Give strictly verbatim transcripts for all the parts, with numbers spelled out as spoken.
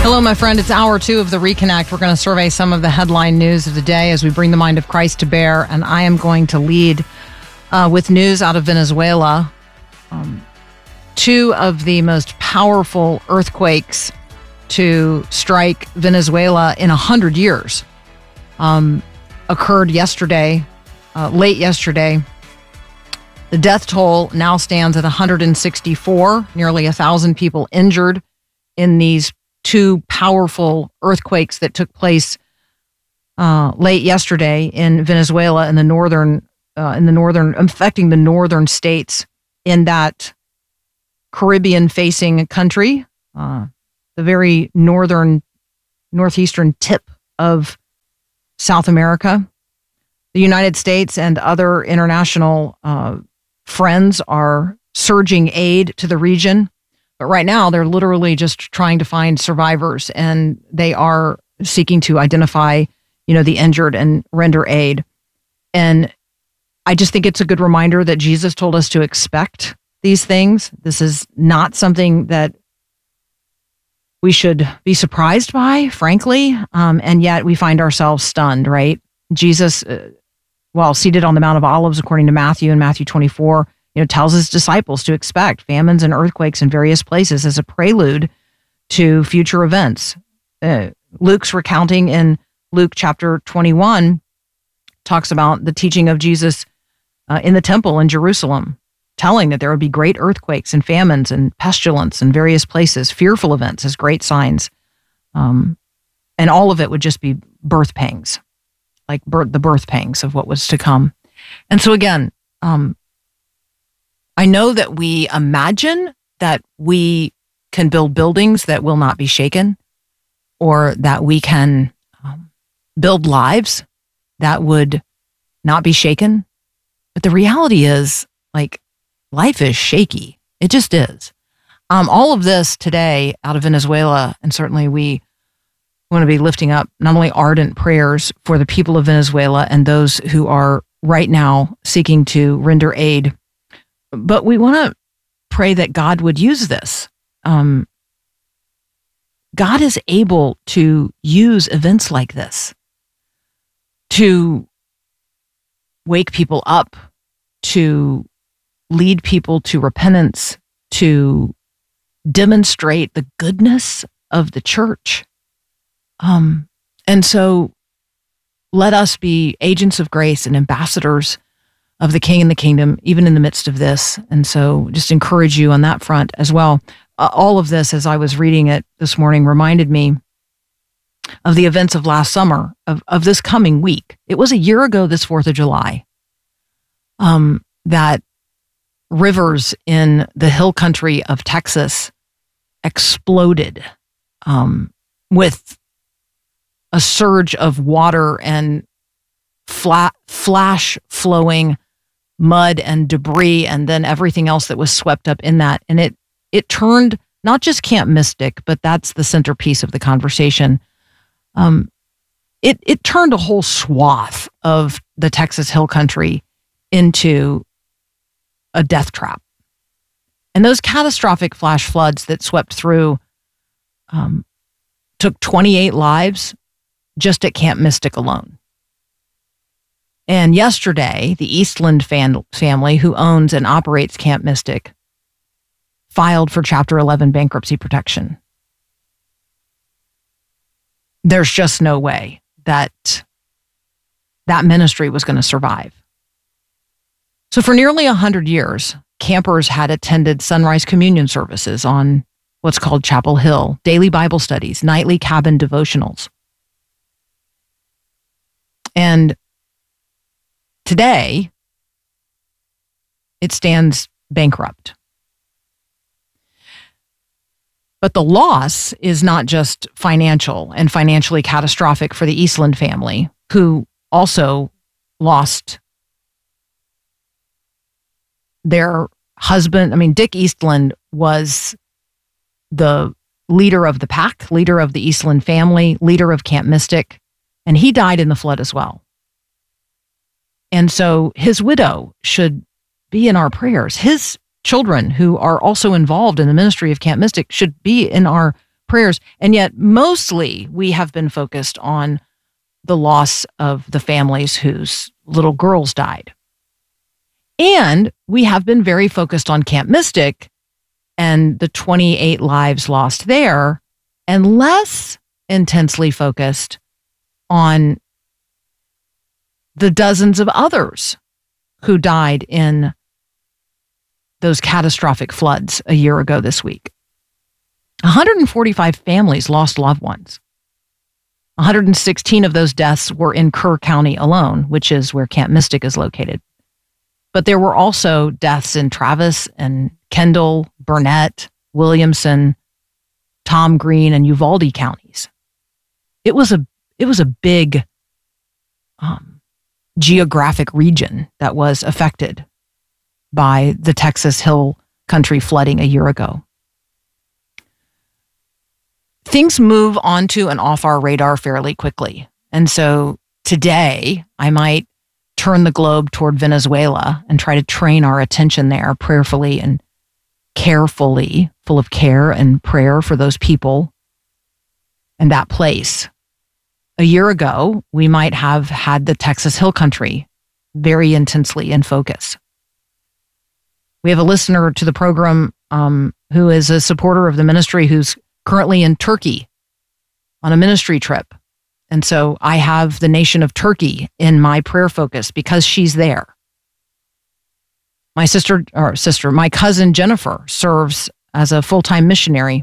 Hello, my friend. It's hour two of the Reconnect. We're going to survey some of the headline news of the day as we bring the mind of Christ to bear. And I am going to lead uh, with news out of Venezuela. Um, two of the most powerful earthquakes to strike Venezuela in a hundred years um, occurred yesterday, uh, late yesterday. The death toll now stands at one hundred sixty-four, nearly a thousand people injured in these two powerful earthquakes that took place uh, late yesterday in Venezuela in the northern, uh, in the northern, affecting the northern states in that Caribbean-facing country, uh, the very northern, northeastern tip of South America. The United States and other international uh, friends are surging aid to the region. But right now, they're literally just trying to find survivors, and they are seeking to identify, you know, the injured and render aid. And I just think it's a good reminder that Jesus told us to expect these things. This is not something that we should be surprised by, frankly, um, and yet we find ourselves stunned, right? Jesus, uh, well, seated on the Mount of Olives, according to Matthew in Matthew twenty-four, you know, tells his disciples to expect famines and earthquakes in various places as a prelude to future events. Uh, Luke's recounting in Luke chapter twenty-one talks about the teaching of Jesus uh, in the temple in Jerusalem, telling that there would be great earthquakes and famines and pestilence in various places, fearful events as great signs. Um, and all of it would just be birth pangs, like birth, the birth pangs of what was to come. And so again, um, I know that we imagine that we can build buildings that will not be shaken, or that we can um, build lives that would not be shaken. But the reality is, like, life is shaky. It just is. Um, all of this today out of Venezuela, and certainly we want to be lifting up not only ardent prayers for the people of Venezuela and those who are right now seeking to render aid, but we want to pray that God would use this. Um, God is able to use events like this to wake people up, to lead people to repentance, to demonstrate the goodness of the church. Um, and so let us be agents of grace and ambassadors of the King and the kingdom, even in the midst of this. And so just encourage you on that front as well. Uh, all of this, as I was reading it this morning, reminded me of the events of last summer, of, of this coming week. It was a year ago this fourth of July um, that rivers in the hill country of Texas exploded um, with a surge of water and flat, flash flowing mud and debris, and then everything else that was swept up in that. And it it turned not just Camp Mystic, but that's the centerpiece of the conversation. Um, it it turned a whole swath of the Texas Hill Country into a death trap. And those catastrophic flash floods that swept through um, took twenty-eight lives just at Camp Mystic alone. And yesterday, the Eastland fan- family, who owns and operates Camp Mystic, filed for Chapter eleven bankruptcy protection. There's just no way that that ministry was going to survive. So for nearly one hundred years, campers had attended sunrise communion services on what's called Chapel Hill, daily Bible studies, nightly cabin devotionals. And today, it stands bankrupt. But the loss is not just financial and financially catastrophic for the Eastland family, who also lost their husband. I mean, Dick Eastland was the leader of the pack, leader of the Eastland family, leader of Camp Mystic, and he died in the flood as well. And so his widow should be in our prayers. His children, who are also involved in the ministry of Camp Mystic, should be in our prayers. And yet mostly we have been focused on the loss of the families whose little girls died. And we have been very focused on Camp Mystic and the twenty-eight lives lost there, and less intensely focused on the dozens of others who died in those catastrophic floods a year ago this week. one hundred forty-five families lost loved ones. one hundred sixteen of those deaths were in Kerr County alone, which is where Camp Mystic is located. But there were also deaths in Travis and Kendall, Burnett, Williamson, Tom Green, and Uvalde counties. It was a it was a big um, geographic region that was affected by the Texas Hill Country flooding a year ago. Things move onto and off our radar fairly quickly. And so today, I might turn the globe toward Venezuela and try to train our attention there prayerfully and carefully, full of care and prayer for those people and that place. A year ago, we might have had the Texas Hill Country very intensely in focus. We have a listener to the program um, who is a supporter of the ministry who's currently in Turkey on a ministry trip. And so I have the nation of Turkey in my prayer focus because she's there. My sister, or sister, my cousin Jennifer serves as a full-time missionary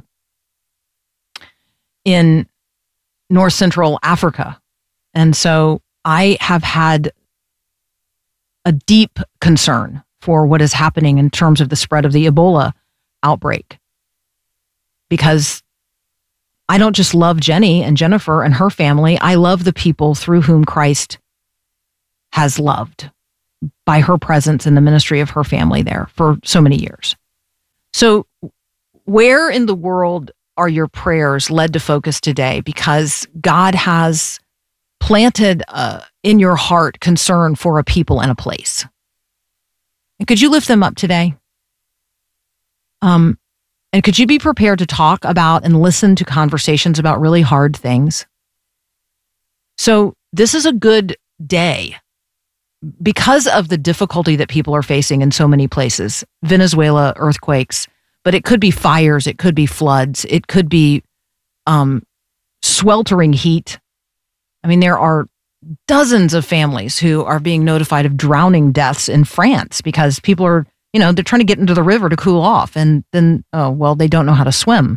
in North Central Africa. And so I have had a deep concern for what is happening in terms of the spread of the Ebola outbreak. Because I don't just love Jenny and Jennifer and her family. I love the people through whom Christ has loved by her presence in the ministry of her family there for so many years. So where in the world are your prayers led to focus today? Because God has planted uh, in your heart concern for a people and a place. And could you lift them up today? Um, and could you be prepared to talk about and listen to conversations about really hard things? So this is a good day because of the difficulty that people are facing in so many places. Venezuela, earthquakes, but it could be fires, it could be floods, it could be um, sweltering heat. I mean, there are dozens of families who are being notified of drowning deaths in France because people are, you know, they're trying to get into the river to cool off. And then, oh, well, they don't know how to swim.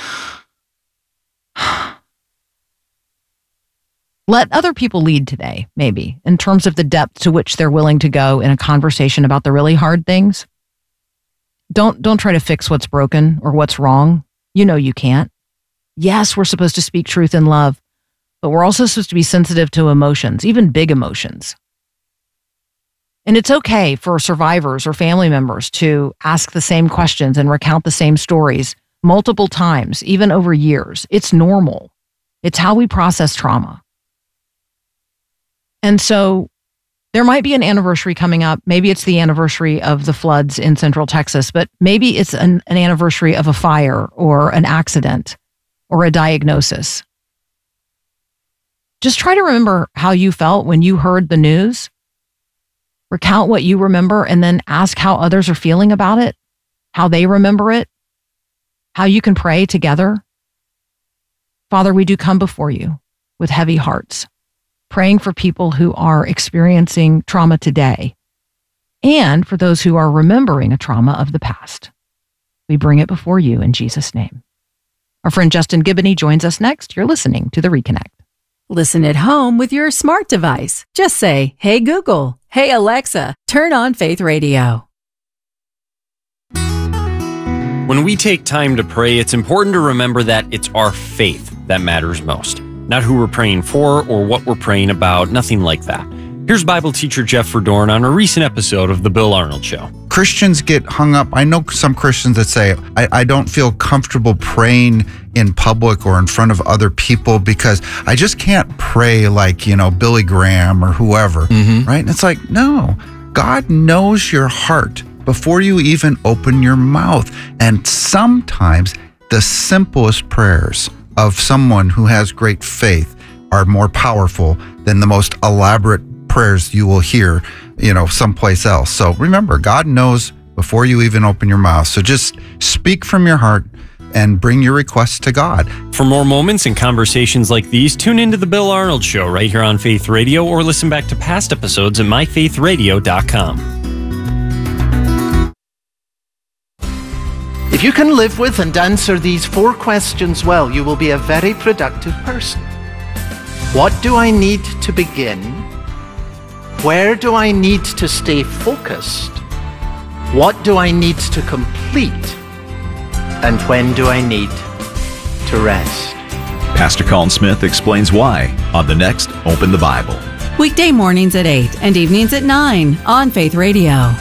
Let other people lead today, maybe, in terms of the depth to which they're willing to go in a conversation about the really hard things. Don't, don't try to fix what's broken or what's wrong. You know you can't. Yes, we're supposed to speak truth in love, but we're also supposed to be sensitive to emotions, even big emotions. And it's okay for survivors or family members to ask the same questions and recount the same stories multiple times, even over years. It's normal. It's how we process trauma. And so there might be an anniversary coming up. Maybe it's the anniversary of the floods in Central Texas, but maybe it's an, an anniversary of a fire or an accident or a diagnosis. Just try to remember how you felt when you heard the news. Recount what you remember and then ask how others are feeling about it, how they remember it, how you can pray together. Father, we do come before you with heavy hearts, praying for people who are experiencing trauma today and for those who are remembering a trauma of the past. We bring it before you in Jesus' name. Our friend Justin Giboney joins us next. You're listening to The Reconnect. Listen at home with your smart device. Just say, "Hey Google, hey Alexa, turn on Faith Radio." When we take time to pray, it's important to remember that it's our faith that matters most, not who we're praying for or what we're praying about, nothing like that. Here's Bible teacher Jeff Verdorn on a recent episode of The Bill Arnold Show. Christians get hung up. I know some Christians that say, I, I don't feel comfortable praying in public or in front of other people because I just can't pray like, you know, Billy Graham or whoever, mm-hmm. right? And it's like, no, God knows your heart before you even open your mouth. And sometimes the simplest prayers of someone who has great faith are more powerful than the most elaborate prayers you will hear, you know, someplace else. So remember, God knows before you even open your mouth. So just speak from your heart and bring your requests to God. For more moments and conversations like these, tune into The Bill Arnold Show right here on Faith Radio, or listen back to past episodes at my faith radio dot com. If you can live with and answer these four questions well, you will be a very productive person. What do I need to begin? Where do I need to stay focused? What do I need to complete? And when do I need to rest? Pastor Colin Smith explains why on the next Open the Bible. Weekday mornings at eight and evenings at nine on Faith Radio.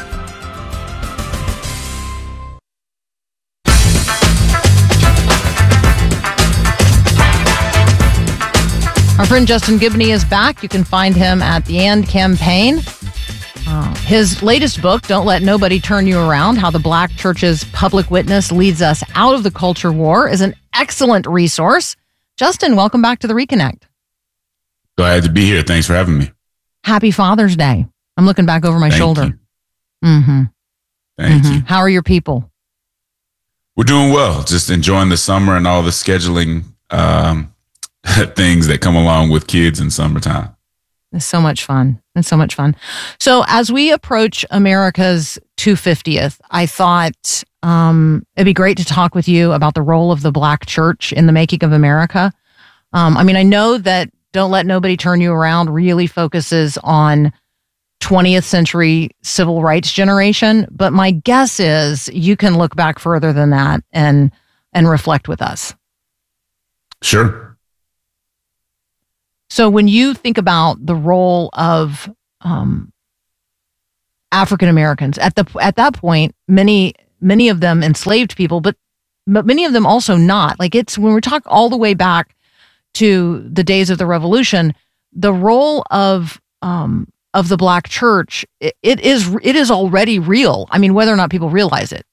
Our friend Justin Gibney is back. You can find him at The And Campaign. Uh, his latest book, Don't Let Nobody Turn You Around, How the Black Church's Public Witness Leads Us Out of the Culture War, is an excellent resource. Justin, welcome back to the Reconnect. Glad to be here. Thanks for having me. Happy Father's Day. I'm looking back over my Thank shoulder. You. Mm-hmm. Thank mm-hmm. you. How are your people? We're doing well. Just enjoying the summer and all the scheduling um, things that come along with kids in summertime. It's so much fun. It's so much fun. So as we approach America's two hundred fiftieth, I thought um, it'd be great to talk with you about the role of the Black church in the making of America. Um, I mean, I know that Don't Let Nobody Turn You Around really focuses on twentieth century civil rights generation, but my guess is you can look back further than that and and reflect with us. Sure. So when you think about the role of um, African Americans at the at that point, many many of them enslaved people, but but many of them also not. Like it's when we talk all the way back to the days of the Revolution, the role of um, of the Black church it, it is it is already real. I mean, whether or not people realize it.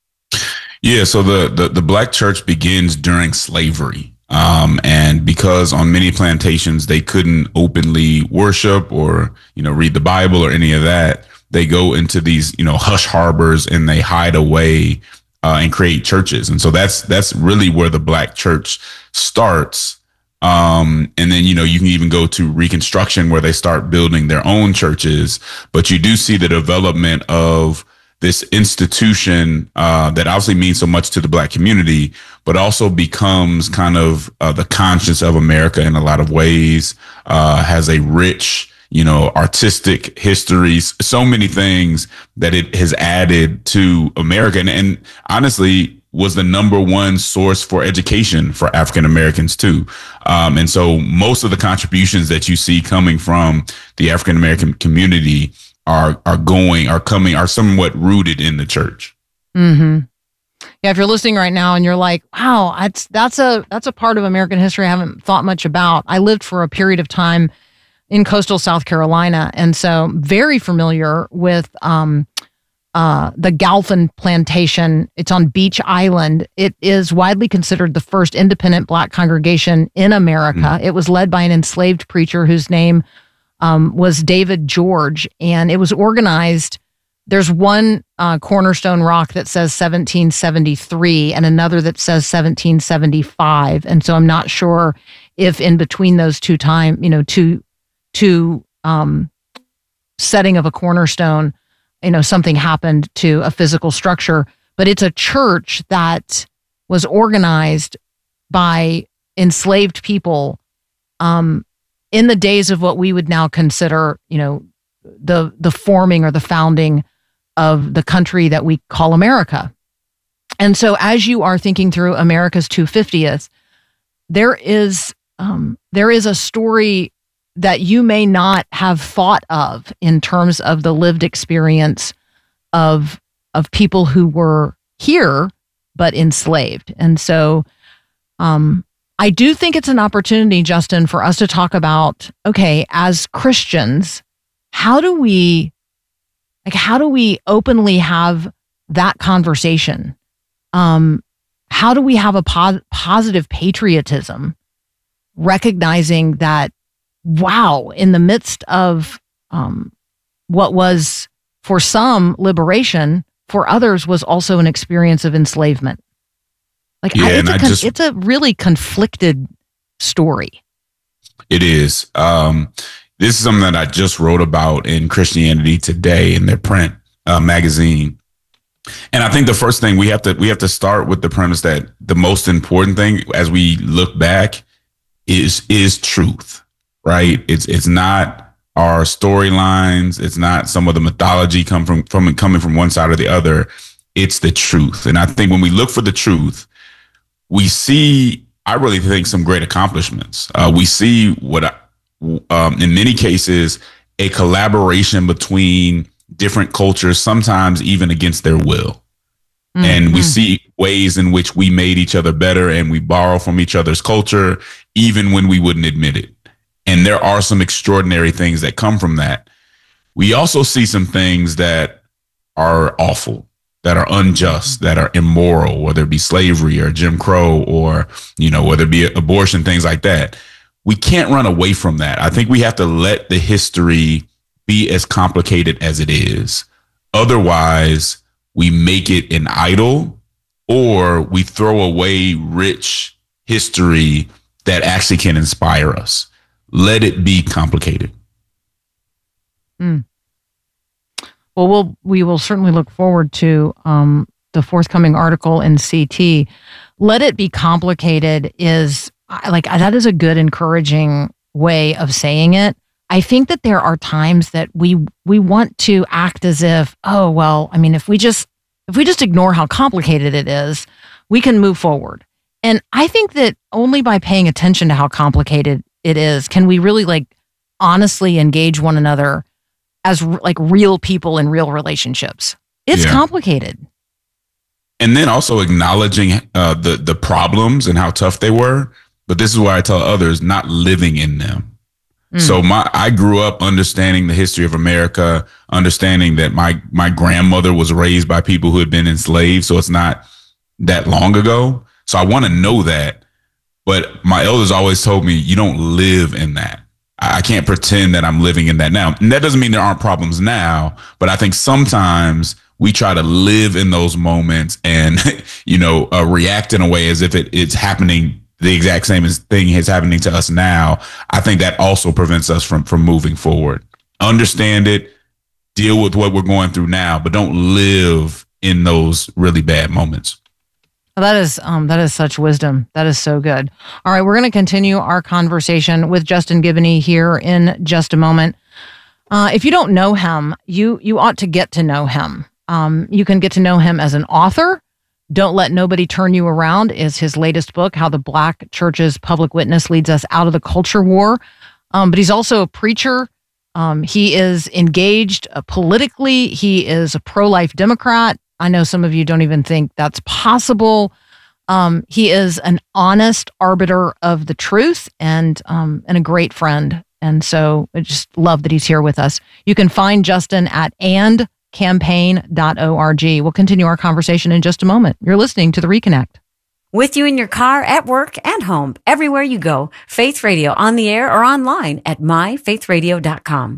Yeah. So the the, the Black church begins during slavery. Um, and because on many plantations, they couldn't openly worship or, you know, read the Bible or any of that, they go into these, you know, hush harbors and they hide away uh, and create churches. And so that's that's really where the Black church starts. Um, and then, you know, you can even go to Reconstruction where they start building their own churches. But you do see the development of this institution uh, that obviously means so much to the Black community, but also becomes kind of uh, the conscience of America in a lot of ways, uh, has a rich, you know, artistic histories, so many things that it has added to America. And, and honestly, was the number one source for education for African Americans too. Um, and so most of the contributions that you see coming from the African American community are are going, are coming, are somewhat rooted in the church. Mm-hmm. Yeah, if you're listening right now and you're like, wow, that's that's a that's a part of American history I haven't thought much about. I lived for a period of time in coastal South Carolina, and so very familiar with um, uh, the Galphin Plantation. It's on Beach Island. It is widely considered the first independent Black congregation in America. Mm. It was led by an enslaved preacher whose name Um, was David George, and it was organized. There's one uh, cornerstone rock that says seventeen seventy-three and another that says seventeen seventy-five. And so I'm not sure if in between those two time, you know, two, two um, setting of a cornerstone, you know, something happened to a physical structure. But it's a church that was organized by enslaved people um, in the days of what we would now consider, you know, the the forming or the founding of the country that we call America. And so as you are thinking through America's two hundred fiftieth, there is um, there is a story that you may not have thought of in terms of the lived experience of of people who were here but enslaved. And so um I do think it's an opportunity, Justin, for us to talk about, okay, as Christians, how do we, like, how do we openly have that conversation? Um, how do we have a pos- positive patriotism, recognizing that, wow, in the midst of um, what was for some liberation, for others was also an experience of enslavement. Like, Yeah, I, it's, and a I con- just- it's a really conflicted story. It is. Um, this is something that I just wrote about in Christianity Today in their print uh, magazine. And I think the first thing we have to we have to start with the premise that the most important thing as we look back is is truth, right? It's it's not our storylines. It's not some of the mythology come from from coming from one side or the other. It's the truth. And I think when we look for the truth, we see, I really think, some great accomplishments. Uh, we see what, um, in many cases, a collaboration between different cultures, sometimes even against their will. Mm-hmm. And we see ways in which we made each other better and we borrow from each other's culture, even when we wouldn't admit it. And there are some extraordinary things that come from that. We also see some things that are awful, that are unjust, that are immoral, whether it be slavery or Jim Crow or, you know, whether it be abortion, things like that. We can't run away from that. I think we have to let the history be as complicated as it is. Otherwise, we make it an idol, or we throw away rich history that actually can inspire us. Let it be complicated. Mm. Well, we'll we will certainly look forward to um, the forthcoming article in C T. Let it be complicated is like that is a good, encouraging way of saying it. I think that there are times that we we want to act as if, oh well, I mean, if we just if we just ignore how complicated it is, we can move forward. And I think that only by paying attention to how complicated it is can we really like honestly engage one another as like real people in real relationships. It's Yeah. complicated. And then also acknowledging uh, the the problems and how tough they were. But this is why I tell others, not living in them. Mm. So my I grew up understanding the history of America, understanding that my my grandmother was raised by people who had been enslaved. So it's not that long ago. So I want to know that. But my elders always told me, you don't live in that. I can't pretend that I'm living in that now. And that doesn't mean there aren't problems now, but I think sometimes we try to live in those moments and, you know, uh, react in a way as if it, it's happening, the exact same as thing is happening to us now. I think that also prevents us from, from moving forward. Understand it, deal with what we're going through now, but don't live in those really bad moments. That is um, that is such wisdom. That is so good. All right, we're going to continue our conversation with Justin Giboney here in just a moment. Uh, if you don't know him, you you ought to get to know him. Um, you can get to know him as an author. Don't Let Nobody Turn You Around is his latest book, How the Black Church's Public Witness Leads Us Out of the Culture War. Um, but he's also a preacher. Um, he is engaged uh, politically. He is a pro-life Democrat. I know some of you don't even think that's possible. Um, he is an honest arbiter of the truth and um, and a great friend. And so I just love that he's here with us. You can find Justin at and campaign dot org. We'll continue our conversation in just a moment. You're listening to The Reconnect. With you in your car, at work, and home, everywhere you go, Faith Radio on the air or online at my faith radio dot com.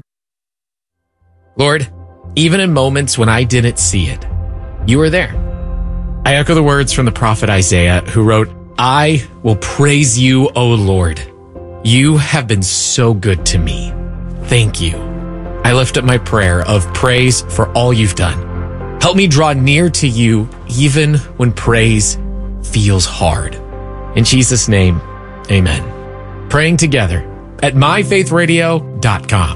Lord, even in moments when I didn't see it, you were there. I echo the words from the prophet Isaiah, who wrote, I will praise you, O Lord. You have been so good to me. Thank you. I lift up my prayer of praise for all you've done. Help me draw near to you even when praise feels hard. In Jesus' name, amen. Praying together at my faith radio dot com.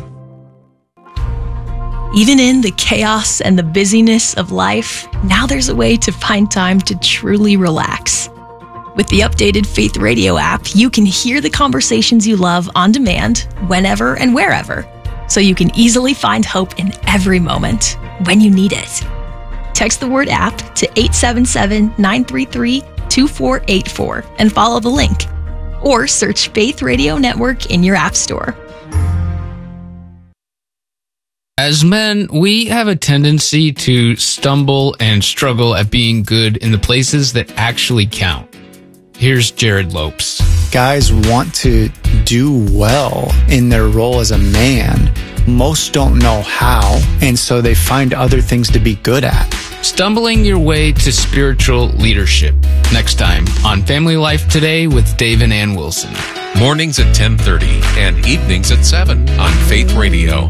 Even in the chaos and the busyness of life, now there's a way to find time to truly relax. With the updated Faith Radio app, you can hear the conversations you love on demand, whenever and wherever, so you can easily find hope in every moment when you need it. Text the word app to eight seven seven, nine three three, two four eight four and follow the link. Or search Faith Radio Network in your app store. As men, we have a tendency to stumble and struggle at being good in the places that actually count. Here's Jared Lopes. Guys want to do well in their role as a man. Most don't know how, and so they find other things to be good at. Stumbling your way to spiritual leadership. Next time on Family Life Today with Dave and Ann Wilson. Mornings at ten thirty and evenings at seven on Faith Radio.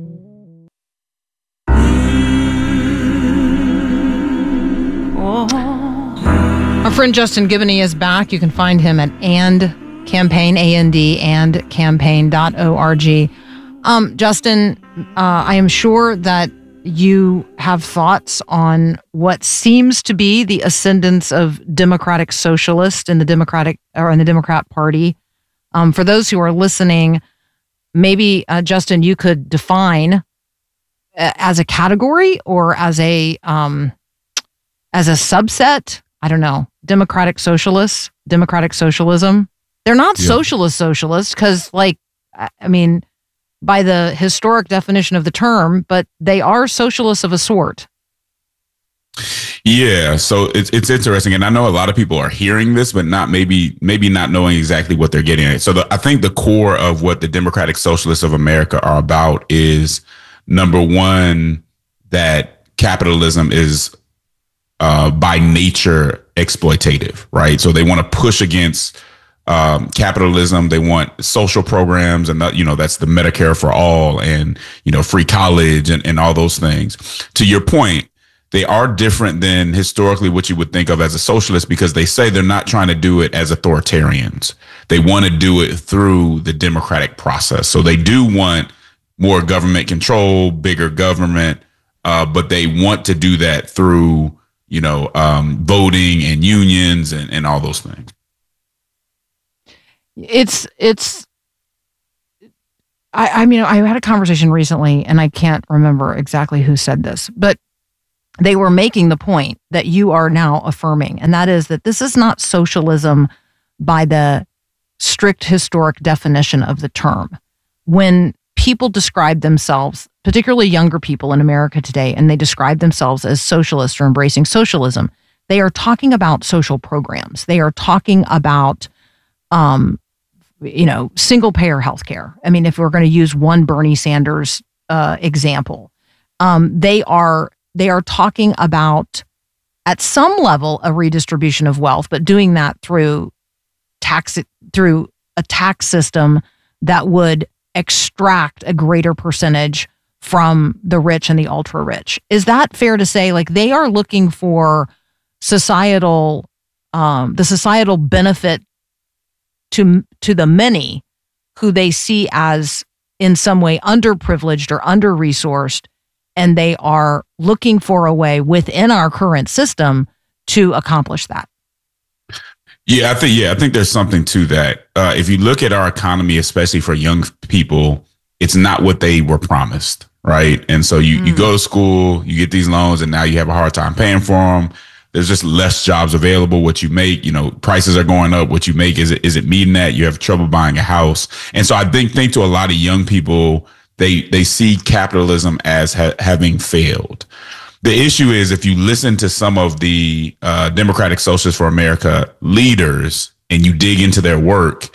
Our friend Justin Giboney is back. You can find him at and campaign, A N D, and campaign dot org. Um, Justin, uh, I am sure that you have thoughts on what seems to be the ascendance of democratic socialists in the Democratic or in the Democrat Party. Um, for those who are listening, maybe uh, Justin, you could define uh, as a category or as a um, as a subset. I don't know. Democratic socialists, democratic socialism. They're not yeah. socialist socialists because, like, I mean, by the historic definition of the term, but they are socialists of a sort. Yeah, so it's it's interesting, and I know a lot of people are hearing this, but not maybe maybe not knowing exactly what they're getting at. So the, I think the core of what the Democratic Socialists of America are about is, number one, that capitalism is uh, by nature exploitative, right? So they want to push against um, capitalism. They want social programs, and that, you know, that's the Medicare for all, and you know, free college, and, and all those things. To your point, they are different than historically what you would think of as a socialist, because they say they're not trying to do it as authoritarians. They want to do it through the democratic process. So they do want more government control, bigger government, uh, but they want to do that through, you know, um, voting and unions and, and all those things. It's, it's, I, I mean, I had a conversation recently, and I can't remember exactly who said this, but they were making the point that you are now affirming, and that is that this is not socialism by the strict historic definition of the term. When people describe themselves, particularly younger people in America today, and they describe themselves as socialists or embracing socialism, they are talking about social programs. They are talking about, um, you know, single payer healthcare. I mean, if we're going to use one Bernie Sanders uh, example, um, they are they are talking about, at some level, a redistribution of wealth, but doing that through tax through a tax system that would extract a greater percentage from the rich and the ultra rich. Is that fair to say? Like, they are looking for societal, um, the societal benefit to to the many who they see as in some way underprivileged or under-resourced, and they are looking for a way within our current system to accomplish that. Yeah, I think yeah, I think there's something to that. Uh, if you look at our economy, especially for young people, it's not what they were promised, right? And so you, mm. you go to school, you get these loans, and now you have a hard time paying for them. There's just less jobs available. What you make, you know, prices are going up. What you make, is it is it meeting that? You have trouble buying a house. And so I think think to a lot of young people, they they see capitalism as ha- having failed. The issue is, if you listen to some of the uh, Democratic Socialists for America leaders and you dig into their work,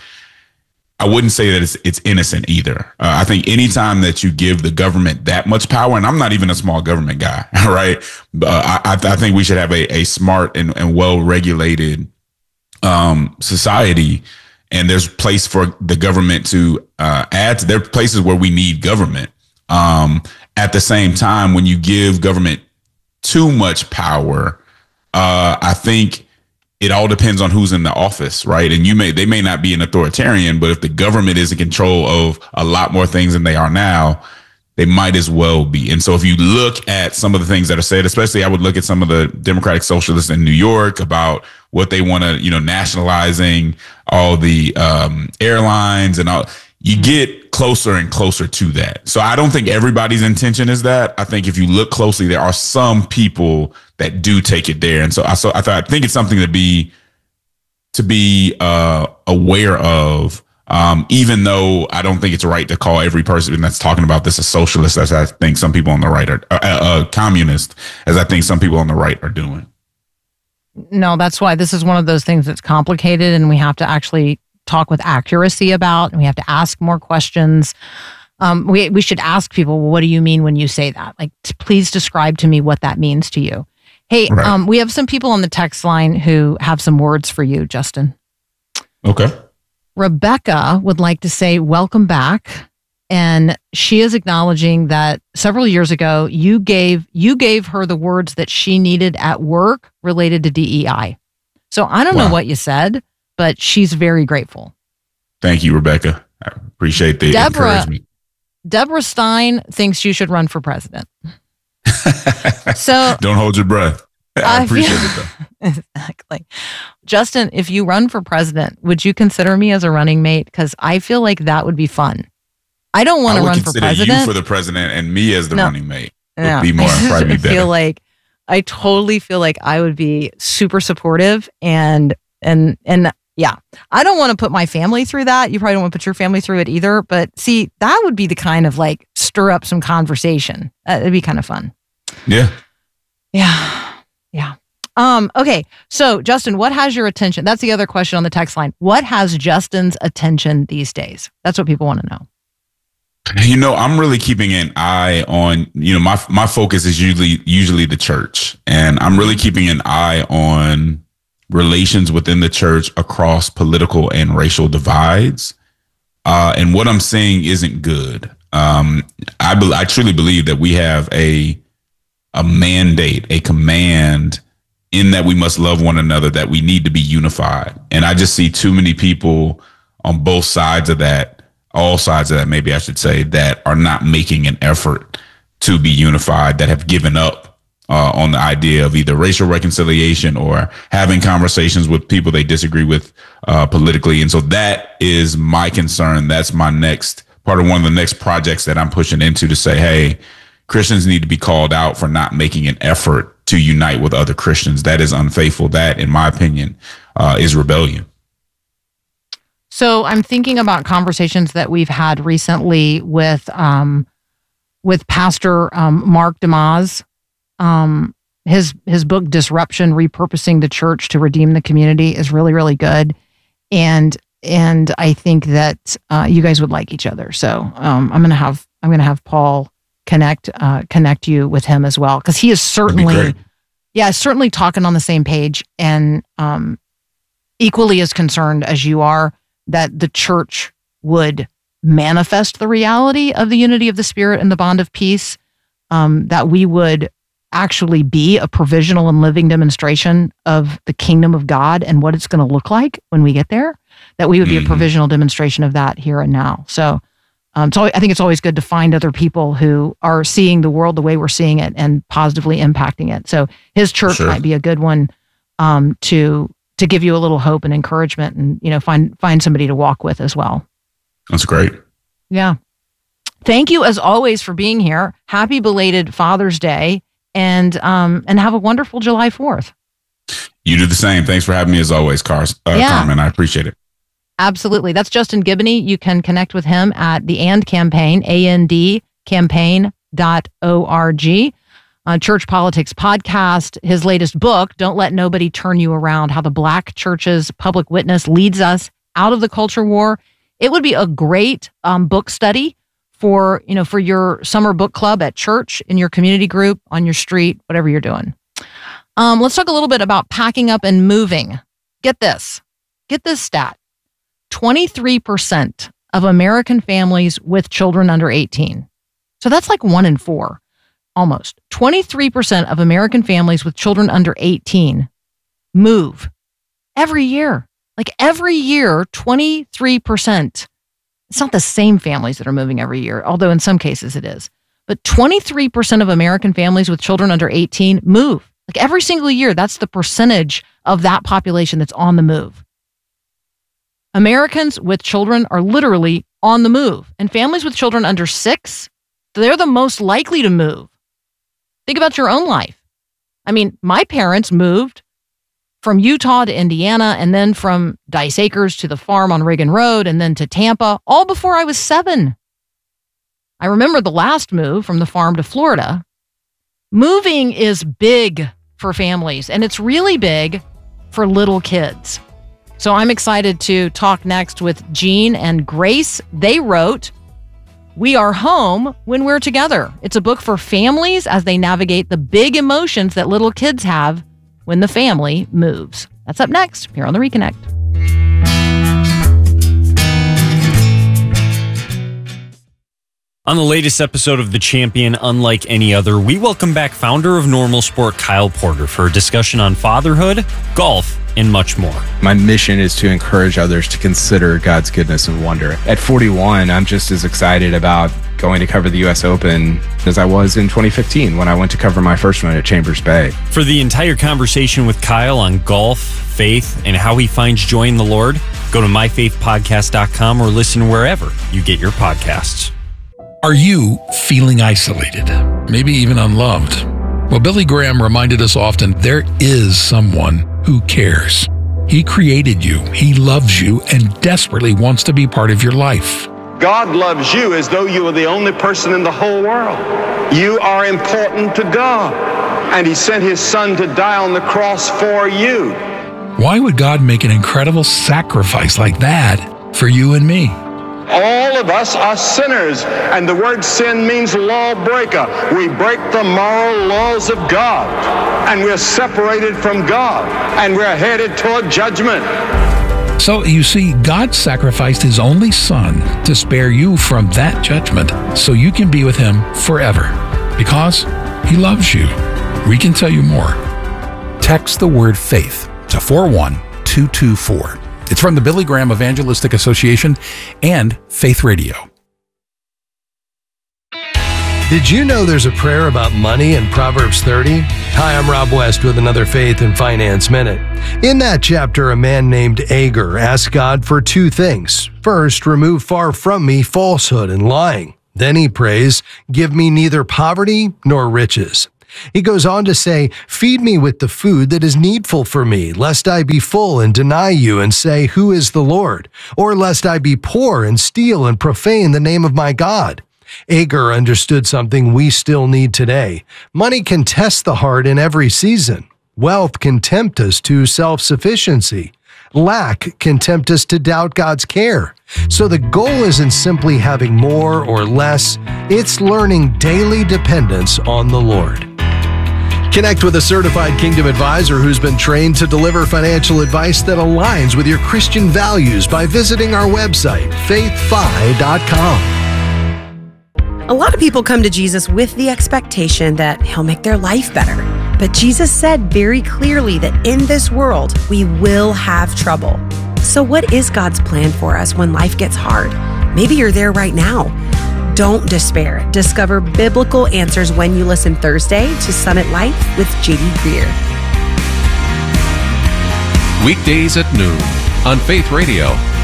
I wouldn't say that it's it's innocent either. Uh, I think anytime that you give the government that much power, and I'm not even a small government guy, right? Uh, I, I think we should have a, a smart and, and well-regulated um, society, and there's place for the government to uh, add to. There are places where we need government. Um, at the same time, when you give government too much power, uh, I think it all depends on who's in the office, right? And you may they may not be an authoritarian, but if the government is in control of a lot more things than they are now, they might as well be. And so if you look at some of the things that are said, especially I would look at some of the Democratic Socialists in New York about what they want to, you know, nationalizing all the um, airlines and all. You get closer and closer to that. So I don't think everybody's intention is that. I think if you look closely, there are some people that do take it there. And so I, so I thought, I think it's something to be, to be uh, aware of. Um, even though I don't think it's right to call every person that's talking about this a socialist, as I think some people on the right are, uh, uh, communist, as I think some people on the right are doing. No, that's why this is one of those things that's complicated, and we have to actually talk with accuracy about, and we have to ask more questions. Um, we we should ask people, well, what do you mean when you say that? Like, t- please describe to me what that means to you. Hey, right. um, we have some people on the text line who have some words for you, Justin. Okay. Rebecca would like to say welcome back, and she is acknowledging that several years ago you gave you gave her the words that she needed at work related to D E I. So I don't wow. know what you said, but she's very grateful. Thank you, Rebecca. I appreciate the Deborah, encouragement. Deborah Stein thinks you should run for president. So don't hold your breath. I, I appreciate feel, it though. Exactly. Justin, if you run for president, would you consider me as a running mate? Because I feel like that would be fun. I don't want to run for president. You for the president and me as the no, running mate would no, be more. Probably be better. I feel like I totally feel like I would be super supportive and and and yeah, I don't want to put my family through that. You probably don't want to put your family through it either. But see, that would be the kind of like stir up some conversation. Uh, it'd be kind of fun. Yeah. Yeah. Yeah. Um, okay. So Justin, what has your attention? That's the other question on the text line. What has Justin's attention these days? That's what people want to know. You know, I'm really keeping an eye on, you know, my, my focus is usually, usually the church, and I'm really keeping an eye on relations within the church across political and racial divides. Uh, and what I'm seeing isn't good. Um, I, be, I truly believe that we have a, a mandate, a command in that we must love one another, that we need to be unified. And I just see too many people on both sides of that, all sides of that, maybe I should say, that are not making an effort to be unified, that have given up uh, on the idea of either racial reconciliation or having conversations with people they disagree with uh, politically. And so that is my concern. That's my next part of one of the next projects that I'm pushing into, to say, hey, Christians need to be called out for not making an effort to unite with other Christians. That is unfaithful. That, in my opinion, uh, is rebellion. So I'm thinking about conversations that we've had recently with um, with Pastor um, Mark DeMaz. Um, his his book Disruption: Repurposing the Church to Redeem the Community is really, really good, and and I think that uh, you guys would like each other. So um, I'm gonna have I'm gonna have Paul connect uh, connect you with him as well, because he is certainly yeah certainly talking on the same page, and um, equally as concerned as you are that the church would manifest the reality of the unity of the Spirit and the bond of peace, um, that we would actually be a provisional and living demonstration of the kingdom of God and what it's going to look like when we get there, that we would be mm-hmm. a provisional demonstration of that here and now. So, um, so I think it's always good to find other people who are seeing the world the way we're seeing it and positively impacting it. So his church sure. might be a good one um, to to give you a little hope and encouragement, and you know, find find somebody to walk with as well. That's great. Yeah. Thank you as always for being here. Happy belated Father's Day, and um and have a wonderful July fourth. You do the same. Thanks for having me as always, Car- uh, yeah. Carmen. I appreciate it. Absolutely. That's Justin Giboney. You can connect with him at the And Campaign, A N D campaign dot org. Uh, Church Politics Podcast, his latest book, Don't Let Nobody Turn You Around, How the Black Church's Public Witness Leads Us Out of the Culture War. It would be a great um, book study for, you know, for your summer book club at church, in your community group, on your street, whatever you're doing. Um, let's talk a little bit about packing up and moving. Get this. Get this stat. twenty-three percent of American families with children under eighteen. So that's like one in four. Almost twenty-three percent of American families with children under eighteen move every year. Like every year, twenty-three percent. It's not the same families that are moving every year, although in some cases it is. But twenty-three percent of American families with children under eighteen move. Like every single year, that's the percentage of that population that's on the move. Americans with children are literally on the move. And families with children under six, they're the most likely to move. Think about your own life. I mean, my parents moved from Utah to Indiana, and then from Dice Acres to the farm on Reagan Road, and then to Tampa, all before I was seven. I remember the last move from the farm to Florida. Moving is big for families, and it's really big for little kids. So I'm excited to talk next with Jean and Grace. They wrote We Are Home When We're Together. It's a book for families as they navigate the big emotions that little kids have when the family moves. That's up next here on The Reconnect. On the latest episode of The Champion, Unlike Any Other, we welcome back founder of Normal Sport, Kyle Porter, for a discussion on fatherhood, golf, and much more. My mission is to encourage others to consider God's goodness and wonder. At forty-one, I'm just as excited about going to cover the U S Open as I was in twenty fifteen when I went to cover my first one at Chambers Bay. For the entire conversation with Kyle on golf, faith, and how he finds joy in the Lord, go to my faith podcast dot com or listen wherever you get your podcasts. Are you feeling isolated, maybe even unloved? Well, Billy Graham reminded us often there is someone who cares. He created you, he loves you, and desperately wants to be part of your life. God loves you as though you were the only person in the whole world. You are important to God, and He sent His Son to die on the cross for you. Why would God make an incredible sacrifice like that for you and me? All of us are sinners, and the word sin means lawbreaker. We break the moral laws of God, and we're separated from God, and we're headed toward judgment. So you see, God sacrificed His only Son to spare you from that judgment so you can be with Him forever because He loves you. We can tell you more. Text the word faith to four one two two four. It's from the Billy Graham Evangelistic Association and Faith Radio. Did you know there's a prayer about money in Proverbs thirty? Hi, I'm Rob West with another Faith and Finance Minute. In that chapter, a man named Agur asked God for two things. First, remove far from me falsehood and lying. Then he prays, give me neither poverty nor riches. He goes on to say, feed me with the food that is needful for me, lest I be full and deny you and say, who is the Lord? Or lest I be poor and steal and profane the name of my God. Agur understood something we still need today. Money can test the heart in every season. Wealth can tempt us to self-sufficiency. Lack can tempt us to doubt God's care. So the goal isn't simply having more or less, it's learning daily dependence on the Lord. Connect with a certified Kingdom advisor who's been trained to deliver financial advice that aligns with your Christian values by visiting our website, faith fi dot com. A lot of people come to Jesus with the expectation that He'll make their life better. But Jesus said very clearly that in this world, we will have trouble. So what is God's plan for us when life gets hard? Maybe you're there right now. Don't despair. Discover biblical answers when you listen Thursday to Summit Life with J D Greer. Weekdays at noon on Faith Radio.